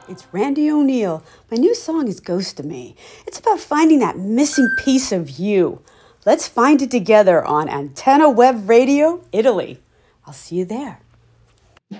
It's Randy O'Neill. My new song is Ghost of Me. It's about finding that missing piece of you. Let's find it together on Antenna Web Radio, Italy. I'll see you there.